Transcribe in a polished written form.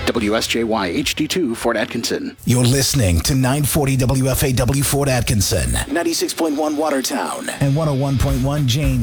WSJY HD2 Fort Atkinson. You're listening to 940 WFAW Fort Atkinson, 96.1 Watertown, and 101.1 James.